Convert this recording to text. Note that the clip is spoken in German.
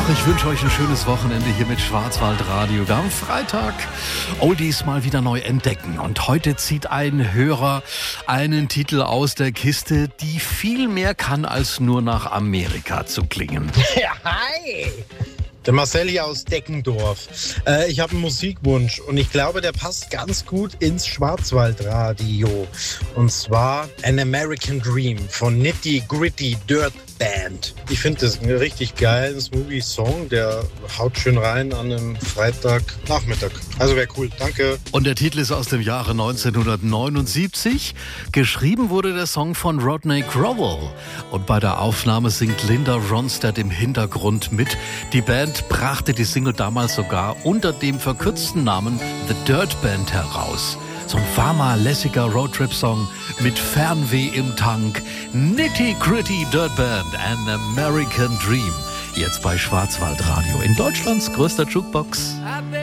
Ich wünsche euch ein schönes Wochenende hier mit Schwarzwaldradio. Wir haben Freitag. Oldies mal wieder neu entdecken. Und heute zieht ein Hörer einen Titel aus der Kiste, die viel mehr kann, als nur nach Amerika zu klingen. Ja, hi! Der Marcel hier aus Deckendorf. Ich habe einen Musikwunsch und ich glaube, der passt ganz gut ins Schwarzwaldradio. Und zwar An American Dream von Nitty Gritty Dirt Band. Ich finde das einen richtig geilen, smoothie Song, der haut schön rein an einem Freitagnachmittag. Also wäre cool, danke. Und der Titel ist aus dem Jahre 1979. Geschrieben wurde der Song von Rodney Crowell. Und bei der Aufnahme singt Linda Ronstadt im Hintergrund mit. Die Band brachte die Single damals sogar unter dem verkürzten Namen The Dirt Band heraus. So ein fahrlässiger Roadtrip-Song mit Fernweh im Tank. Nitty Gritty Dirt Band, An American Dream. Jetzt bei Schwarzwaldradio in Deutschlands größter Jukebox.